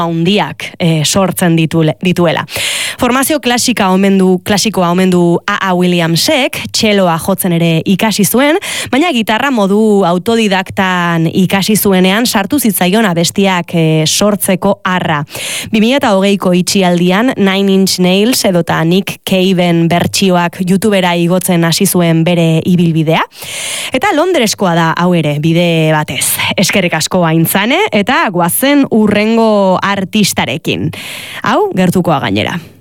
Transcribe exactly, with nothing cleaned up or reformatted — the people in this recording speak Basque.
handiak e, sortzen ditu, dituela. Formazio klasika omendu, klasikoa omendu A A Williamsek, txeloa jotzen ere ikasi zuen, baina gitarra modu autodidaktan ikasi zuenean sartu zitzaion abestiak e, sortzeko arra. bi mila hogeiko itxialdian Nine Inch Nails edota Nick Caven bertsioak YouTubera igotzen hasi zuen bere ibilbidea. Eta Londreskoa da hau ere, bide batez. Eskerrik asko Aintzane eta goazen urrengo artistarekin. Hau, gertukoa gainera.